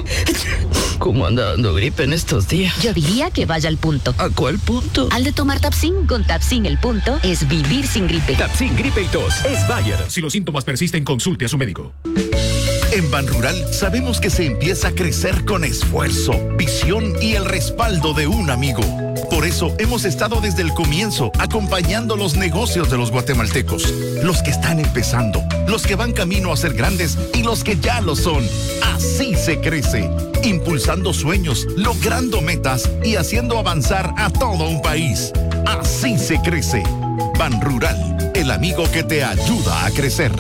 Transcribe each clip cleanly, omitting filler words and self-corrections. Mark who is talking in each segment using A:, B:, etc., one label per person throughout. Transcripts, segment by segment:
A: ¿Cómo anda dando gripe en estos días?
B: Yo diría que vaya al punto.
A: ¿A cuál punto?
B: Al de tomar Tapsin. Con Tapsin el punto es vivir sin gripe.
C: Tapsin Gripe y Tos es Bayer. Si los síntomas persisten, consulte a su médico.
D: En Banrural sabemos que se empieza a crecer con esfuerzo, visión y el respaldo de un amigo. Por eso hemos estado desde el comienzo acompañando los negocios de los guatemaltecos, los que están empezando, los que van camino a ser grandes y los que ya lo son. Así se crece, impulsando sueños, logrando metas y haciendo avanzar a todo un país. Así se crece. Banrural, el amigo que te ayuda a crecer.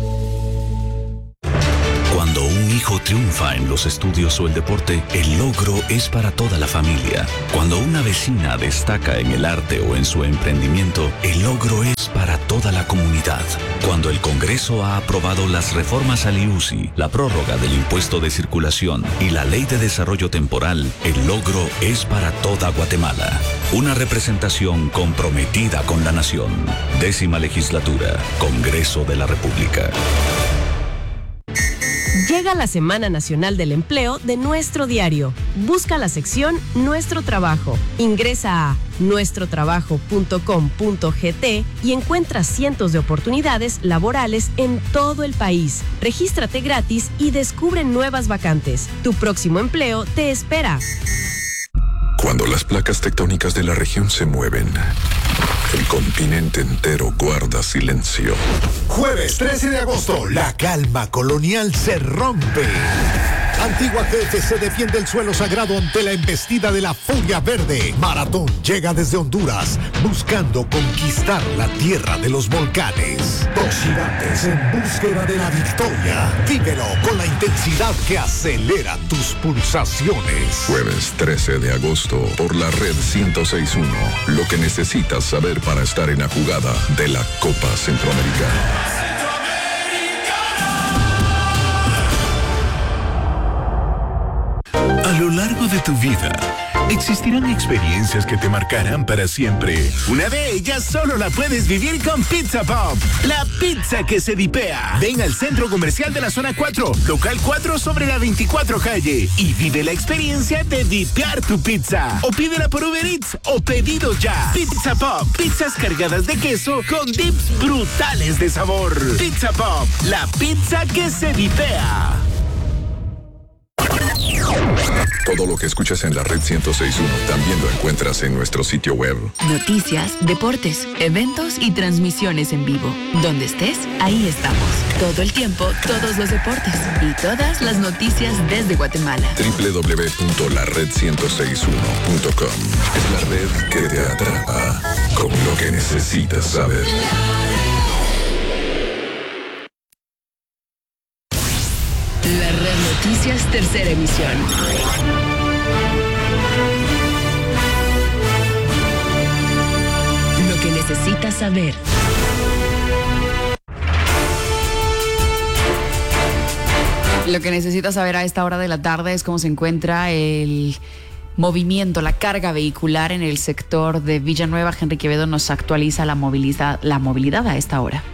E: Cuando un hijo triunfa en los estudios o el deporte, el logro es para toda la familia. Cuando una vecina destaca en el arte o en su emprendimiento, el logro es para toda la comunidad. Cuando el Congreso ha aprobado las reformas al IUCI, la prórroga del impuesto de circulación y la ley de desarrollo temporal, el logro es para toda Guatemala. Una representación comprometida con la nación. 10ª legislatura, Congreso de la República.
F: Llega la Semana Nacional del Empleo de Nuestro Diario. Busca la sección Nuestro Trabajo. Ingresa a nuestrotrabajo.com.gt y encuentra cientos de oportunidades laborales en todo el país. Regístrate gratis y descubre nuevas vacantes. Tu próximo empleo te espera.
G: Cuando las placas tectónicas de la región se mueven, el continente entero guarda silencio.
H: Jueves 13 de agosto, la calma colonial se rompe. Antigua GFC defiende el suelo sagrado ante la embestida de la Furia Verde. Maratón llega desde Honduras, buscando conquistar la tierra de los volcanes. Dos gigantes en búsqueda de la victoria. Vívelo con la intensidad que acelera tus pulsaciones.
G: Jueves 13 de agosto, por la Red 106.1. Lo que necesitas saber para estar en la jugada de la Copa Centroamericana.
I: A lo largo de tu vida, existirán experiencias que te marcarán para siempre. Una de ellas solo la puedes vivir con Pizza Pop, la pizza que se dipea. Ven al Centro Comercial de la Zona 4, local 4 sobre la 24 calle y vive la experiencia de dipear tu pizza. O pídela por Uber Eats o pedido ya. Pizza Pop, pizzas cargadas de queso con dips brutales de sabor. Pizza Pop, la pizza que se dipea.
G: Todo lo que escuchas en la Red 106.1 también lo encuentras en nuestro sitio web.
J: Noticias, deportes, eventos y transmisiones en vivo. Donde estés, ahí estamos. Todo el tiempo, todos los deportes y todas las noticias desde Guatemala.
G: www.lared1061.com es la red que te atrapa con lo que necesitas saber.
J: La Red Noticias, tercera emisión. Lo que necesitas saber.
K: Lo que necesitas saber a esta hora de la tarde es cómo se encuentra el movimiento, la carga vehicular en el sector de Villanueva. Henry Quevedo nos actualiza la movilidad a esta hora.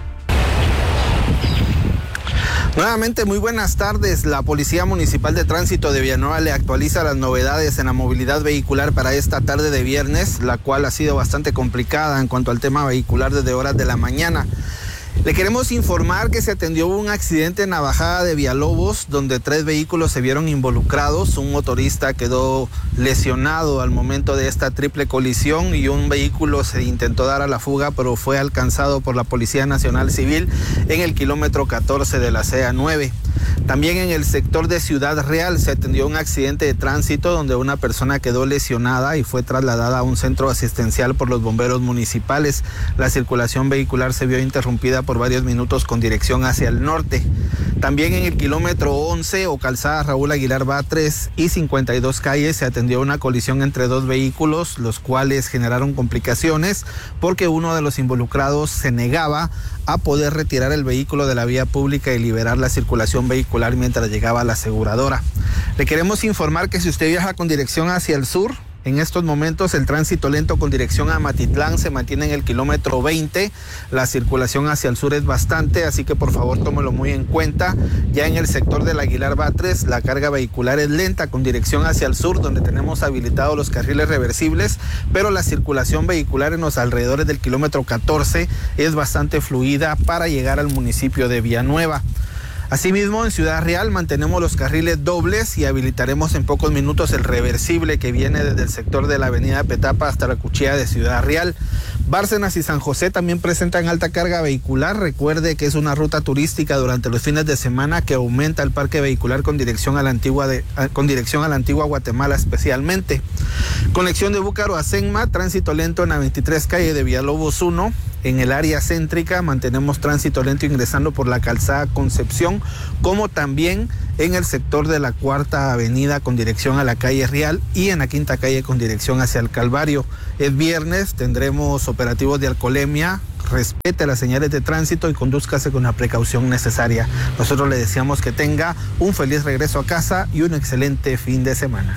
L: Nuevamente, muy buenas tardes. La Policía Municipal de Tránsito de Villanueva le actualiza las novedades en la movilidad vehicular para esta tarde de viernes, la cual ha sido bastante complicada en cuanto al tema vehicular desde horas de la mañana. Le queremos informar que se atendió un accidente en la bajada de Villalobos, donde 3 vehículos se vieron involucrados. Un motorista quedó lesionado al momento de esta triple colisión y un vehículo se intentó dar a la fuga, pero fue alcanzado por la Policía Nacional Civil en el kilómetro 14 de la CEA 9. También en el sector de Ciudad Real se atendió un accidente de tránsito donde una persona quedó lesionada y fue trasladada a un centro asistencial por los bomberos municipales. La circulación vehicular se vio interrumpida por varios minutos con dirección hacia el norte. También en el kilómetro 11 o calzada Raúl Aguilar Batres y 52 calles se atendió una colisión entre 2 vehículos, los cuales generaron complicaciones porque uno de los involucrados se negaba a poder retirar el vehículo de la vía pública y liberar la circulación vehicular mientras llegaba la aseguradora. Le queremos informar que si usted viaja con dirección hacia el sur, En estos momentos el tránsito lento con dirección a Matitlán se mantiene en el kilómetro 20. La circulación hacia el sur es bastante, así que por favor tómelo muy en cuenta. Ya en el sector del Aguilar Batres, la carga vehicular es lenta con dirección hacia el sur, donde tenemos habilitados los carriles reversibles, pero la circulación vehicular en los alrededores del kilómetro 14 es bastante fluida para llegar al municipio de Villanueva. Asimismo, en Ciudad Real mantenemos los carriles dobles y habilitaremos en pocos minutos el reversible que viene desde el sector de la avenida Petapa hasta la Cuchilla de Ciudad Real. Bárcenas y San José también presentan alta carga vehicular. Recuerde que es una ruta turística durante los fines de semana que aumenta el parque vehicular con dirección a la antigua Guatemala especialmente. Conexión de Búcaro a Senma, tránsito lento en la 23 calle de Villalobos 1. En el área céntrica mantenemos tránsito lento ingresando por la calzada Concepción, como también en el sector de la Cuarta Avenida con dirección a la calle Real y en la Quinta Calle con dirección hacia el Calvario. Es viernes, tendremos operativos de alcoholemia. Respete las señales de tránsito y condúzcase con la precaución necesaria. Nosotros le deseamos que tenga un feliz regreso a casa y un excelente fin de semana.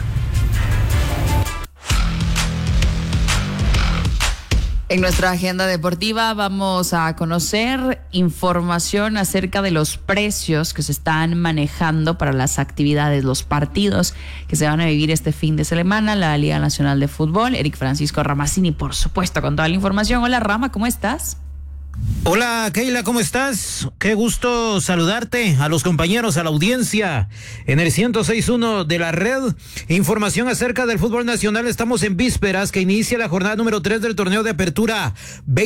K: En nuestra agenda deportiva vamos a conocer información acerca de los precios que se están manejando para las actividades, los partidos que se van a vivir este fin de semana, la Liga Nacional de Fútbol. Eric Francisco Ramacini, por supuesto, con toda la información. Hola, Rama, ¿cómo estás?
M: Hola, Keila, ¿cómo estás? Qué gusto saludarte, a los compañeros, a la audiencia en el 106.1 de la red. Información acerca del fútbol nacional. Estamos en vísperas que inicia la jornada número 3 del torneo de apertura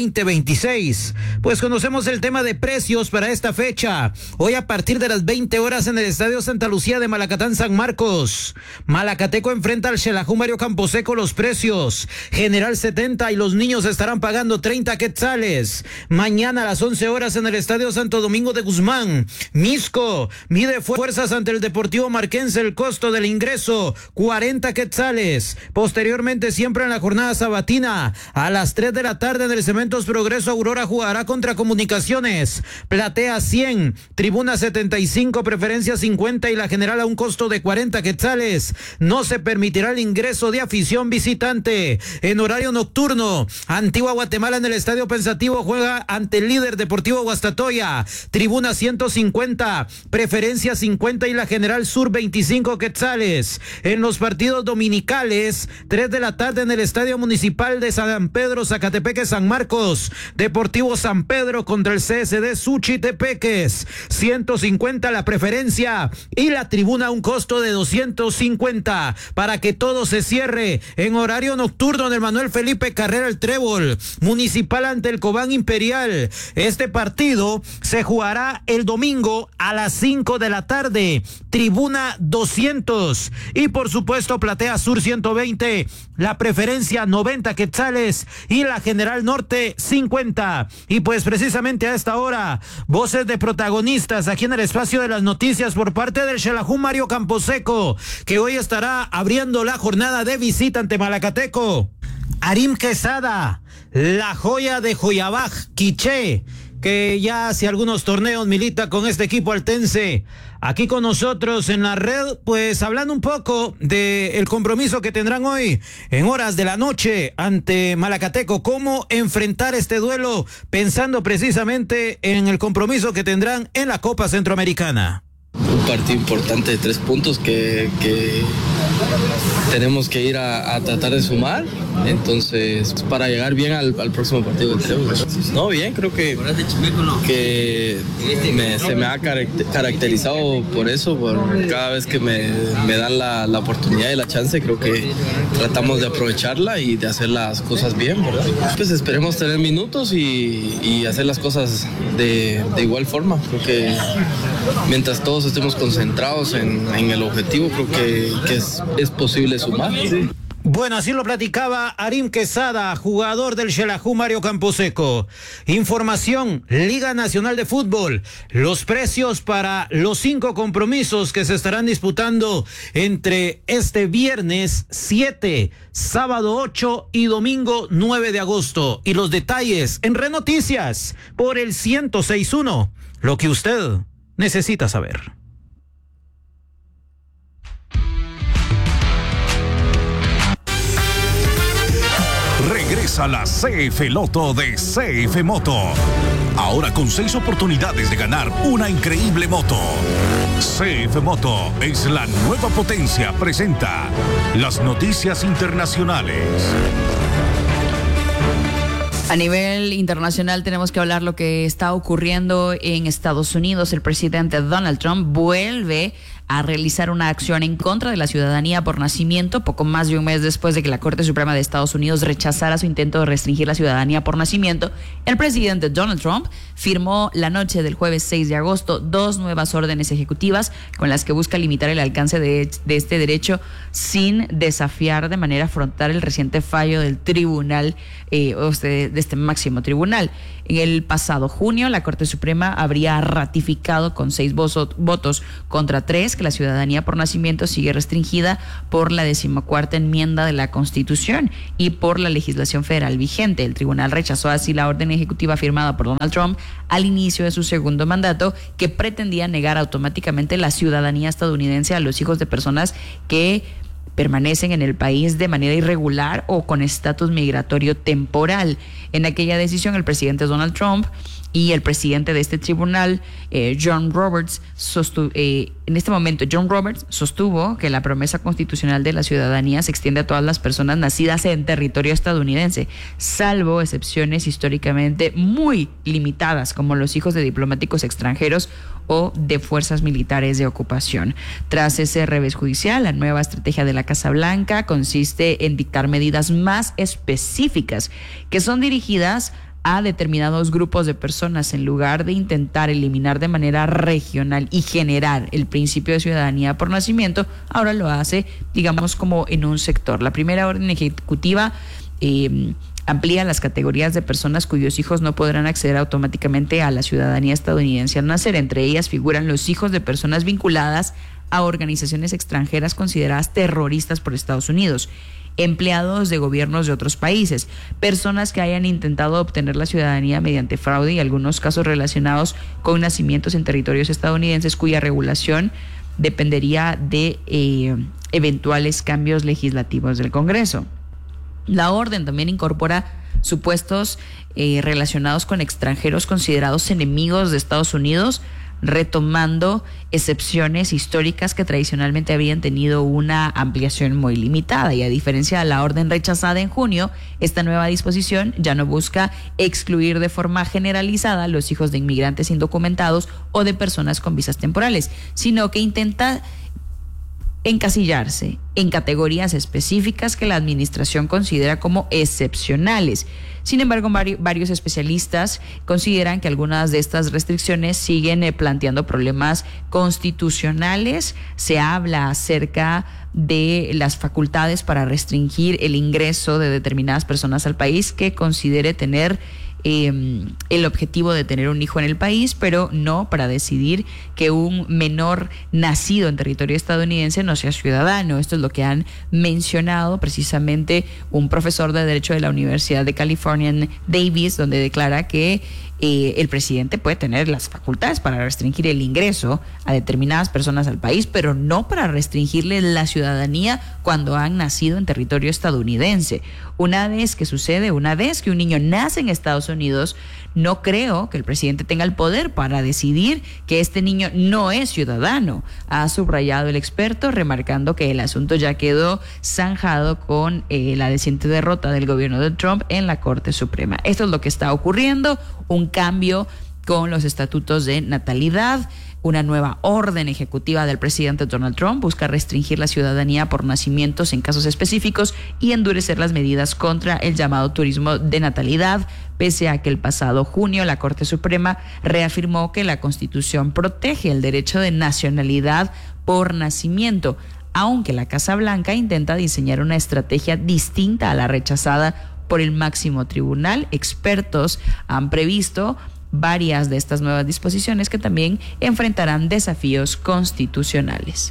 M: 2026. Pues conocemos el tema de precios para esta fecha. Hoy a partir de las 20 horas en el Estadio Santa Lucía de Malacatán, San Marcos. Malacateco enfrenta al Xelajú Mario Camposeco. Los precios: general 70 y los niños estarán pagando 30 quetzales. Mañana a las 11 horas en el Estadio Santo Domingo de Guzmán, Misco mide fuerzas ante el Deportivo Marquense. El costo del ingreso, 40 quetzales. Posteriormente, siempre en la jornada sabatina, a las 3 de la tarde en el Cementos Progreso, Aurora jugará contra Comunicaciones. Platea 100, tribuna 75, preferencia 50 y la general a un costo de 40 quetzales. No se permitirá el ingreso de afición visitante. En horario nocturno, Antigua Guatemala en el Estadio Pensativo juega ante el líder Deportivo Guastatoya. Tribuna 150, preferencia 50 y la general sur 25 quetzales. En los partidos dominicales, 3 de la tarde en el Estadio Municipal de San Pedro, Zacatepeque, San Marcos. Deportivo San Pedro contra el CSD Suchitepeques. 150 la preferencia y la tribuna a un costo de 250 para que todo se cierre en horario nocturno en el Manuel Felipe Carrera el Trébol. Municipal ante el Cobán Imperial. Este partido se jugará el domingo a las 5 de la tarde. Tribuna 200 y por supuesto Platea Sur 120. La preferencia 90 quetzales y la general norte 50. Y pues precisamente a esta hora, voces de protagonistas aquí en el espacio de las noticias por parte del Xelajú Mario Camposeco, que hoy estará abriendo la jornada de visita ante Malacateco. Arim Quesada, la joya de Joyabaj, Quiché, que ya hace algunos torneos milita con este equipo altense. Aquí con nosotros en la red, pues hablando un poco del compromiso que tendrán hoy en horas de la noche ante Malacateco. ¿Cómo enfrentar este duelo pensando precisamente en el compromiso que tendrán en la Copa Centroamericana?
N: Un partido importante de 3 puntos que tenemos que ir a tratar de sumar, entonces para llegar bien al próximo partido de Trébol. No, bien, creo que se me ha caracterizado por eso, por cada vez que me dan la oportunidad y la chance, creo que tratamos de aprovecharla y de hacer las cosas bien, ¿verdad? Pues esperemos tener minutos y hacer las cosas de igual forma. Creo que mientras todos estemos concentrados en el objetivo, creo que es posible sumar. Sí.
M: Bueno, así lo platicaba Arim Quesada, jugador del Xelajú Mario Camposeco. Información, Liga Nacional de Fútbol. Los precios para los 5 compromisos que se estarán disputando entre este viernes 7, sábado 8 y domingo 9 de agosto. Y los detalles en Red Noticias por el 106.1. Lo que usted necesita saber.
C: Regresa la CF Loto de CF Moto. Ahora con 6 oportunidades de ganar una increíble moto. CF Moto es la nueva potencia. Presenta las noticias internacionales.
K: A nivel internacional tenemos que hablar lo que está ocurriendo en Estados Unidos. El presidente Donald Trump vuelve a realizar una acción en contra de la ciudadanía por nacimiento, poco más de un mes después de que la Corte Suprema de Estados Unidos rechazara su intento de restringir la ciudadanía por nacimiento. El presidente Donald Trump firmó la noche del jueves 6 de agosto 2 nuevas órdenes ejecutivas con las que busca limitar el alcance de este derecho sin desafiar de manera frontal el reciente fallo del tribunal, de este máximo tribunal. En el pasado junio, la Corte Suprema habría ratificado con 6 votos contra 3 que la ciudadanía por nacimiento sigue restringida por la 14ª enmienda de la Constitución y por la legislación federal vigente. El tribunal rechazó así la orden ejecutiva firmada por Donald Trump al inicio de su segundo mandato, que pretendía negar automáticamente la ciudadanía estadounidense a los hijos de personas que permanecen en el país de manera irregular o con estatus migratorio temporal. En aquella decisión, el presidente Donald Trump y el presidente de este tribunal, John Roberts, sostuvo que la promesa constitucional de la ciudadanía se extiende a todas las personas nacidas en territorio estadounidense, salvo excepciones históricamente muy limitadas, como los hijos de diplomáticos extranjeros o de fuerzas militares de ocupación. Tras ese revés judicial, la nueva estrategia de la Casa Blanca consiste en dictar medidas más específicas que son dirigidas a determinados grupos de personas en lugar de intentar eliminar de manera regional y generar el principio de ciudadanía por nacimiento. Ahora lo hace, digamos, como en un sector. La primera orden ejecutiva amplía las categorías de personas cuyos hijos no podrán acceder automáticamente a la ciudadanía estadounidense al nacer. Entre ellas figuran los hijos de personas vinculadas a organizaciones extranjeras consideradas terroristas por Estados Unidos, empleados de gobiernos de otros países, personas que hayan intentado obtener la ciudadanía mediante fraude y algunos casos relacionados con nacimientos en territorios estadounidenses cuya regulación dependería de eventuales cambios legislativos del Congreso. La orden también incorpora supuestos relacionados con extranjeros considerados enemigos de Estados Unidos, retomando excepciones históricas que tradicionalmente habían tenido una ampliación muy limitada. Y a diferencia de la orden rechazada en junio, esta nueva disposición ya no busca excluir de forma generalizada a los hijos de inmigrantes indocumentados o de personas con visas temporales, sino que intenta encasillarse en categorías específicas que la administración considera como excepcionales. Sin embargo, varios especialistas consideran que algunas de estas restricciones siguen planteando problemas constitucionales. Se habla acerca de las facultades para restringir el ingreso de determinadas personas al país que considere tener el objetivo de tener un hijo en el país, pero no para decidir que un menor nacido en territorio estadounidense no sea ciudadano. Esto es lo que han mencionado precisamente un profesor de Derecho de la Universidad de California en Davis, donde declara que el presidente puede tener las facultades para restringir el ingreso a determinadas personas al país, pero no para restringirle la ciudadanía cuando han nacido en territorio estadounidense. Una vez que un niño nace en Estados Unidos, no creo que el presidente tenga el poder para decidir que este niño no es ciudadano, ha subrayado el experto, remarcando que el asunto ya quedó zanjado con la reciente derrota del gobierno de Trump en la Corte Suprema. Esto es lo que está ocurriendo, un cambio con los estatutos de natalidad. Una nueva orden ejecutiva del presidente Donald Trump busca restringir la ciudadanía por nacimientos en casos específicos y endurecer las medidas contra el llamado turismo de natalidad, pese a que el pasado junio la Corte Suprema reafirmó que la Constitución protege el derecho de nacionalidad por nacimiento, aunque la Casa Blanca intenta diseñar una estrategia distinta a la rechazada por el máximo tribunal. Expertos han previsto varias de estas nuevas disposiciones que también enfrentarán desafíos constitucionales.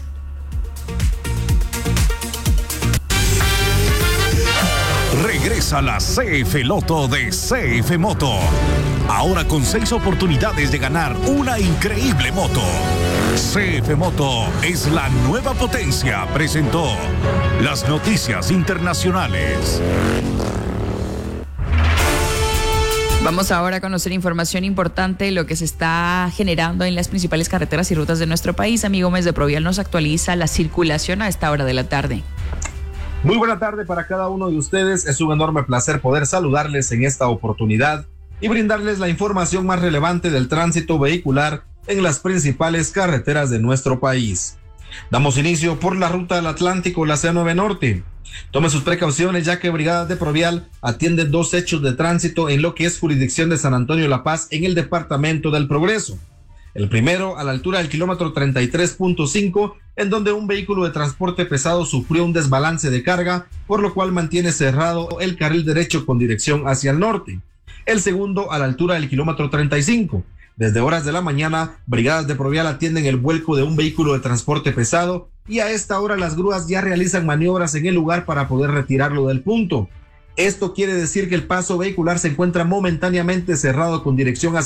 C: Regresa la CF Loto de CF Moto. Ahora con 6 oportunidades de ganar una increíble moto. CF Moto es la nueva potencia. Presentó las noticias internacionales.
K: Vamos ahora a conocer información importante de lo que se está generando en las principales carreteras y rutas de nuestro país. Amigo Gómez de Provial nos actualiza la circulación a esta hora de la tarde.
O: Muy buena tarde para cada uno de ustedes. Es un enorme placer poder saludarles en esta oportunidad y brindarles la información más relevante del tránsito vehicular en las principales carreteras de nuestro país. Damos inicio por la ruta del Atlántico, la C9 Norte. Tome sus precauciones ya que brigadas de Provial atienden 2 hechos de tránsito en lo que es jurisdicción de San Antonio La Paz en el departamento del Progreso. El primero a la altura del kilómetro 33.5, en donde un vehículo de transporte pesado sufrió un desbalance de carga, por lo cual mantiene cerrado el carril derecho con dirección hacia el norte. El segundo a la altura del kilómetro 35. Desde horas de la mañana, brigadas de Provial atienden el vuelco de un vehículo de transporte pesado y a esta hora las grúas ya realizan maniobras en el lugar para poder retirarlo del punto. Esto quiere decir que el paso vehicular se encuentra momentáneamente cerrado con dirección hacia